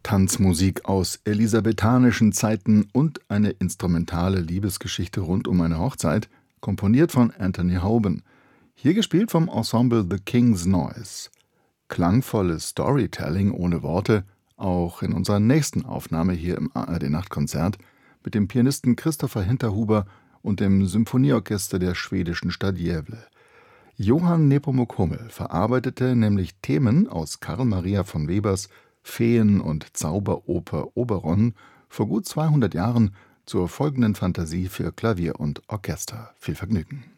Tanzmusik aus elisabethanischen Zeiten und eine instrumentale Liebesgeschichte rund um eine Hochzeit, komponiert von Anthony Hoban. Hier gespielt vom Ensemble The King's Noise. Klangvolles Storytelling ohne Worte, auch in unserer nächsten Aufnahme hier im ARD-Nachtkonzert mit dem Pianisten Christopher Hinterhuber und dem Symphonieorchester der schwedischen Stadt Gävle. Johann Nepomuk Hummel verarbeitete nämlich Themen aus Carl Maria von Webers Feen- und Zauberoper Oberon vor gut 200 Jahren zur folgenden Fantasie für Klavier und Orchester. Viel Vergnügen.